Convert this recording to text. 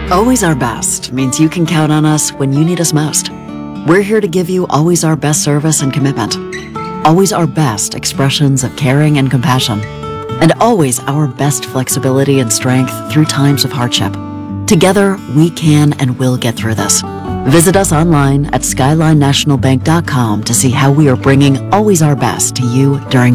Always our best means you can count on us when you need us most. We're here to give you always our best service and commitment. Always our best expressions of caring and compassion. And always our best flexibility and strength through times of hardship. Together, we can and will get through this. Visit us online at SkylineNationalBank.com to see how we are bringing always our best to you during